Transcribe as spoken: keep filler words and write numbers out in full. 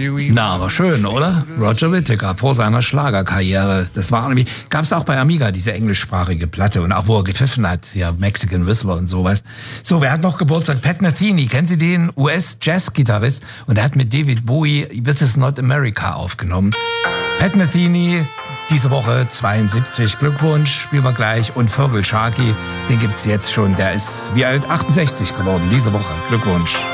Na, aber schön, oder? Roger Whittaker vor seiner Schlagerkarriere. Das war irgendwie, gab's auch bei Amiga, diese englischsprachige Platte. Und auch wo er gepfiffen hat, ja, Mexican Whistler und sowas. So, wer hat noch Geburtstag? Pat Metheny, kennen Sie den? U S-Jazz-Gitarrist. Und er hat mit David Bowie This Is Not America aufgenommen. Pat Metheny, diese Woche zweiundsiebzig. Glückwunsch, spielen wir gleich. Und Fergal Sharkey, den gibt's jetzt schon. Der ist wie alt? achtundsechzig geworden diese Woche. Glückwunsch.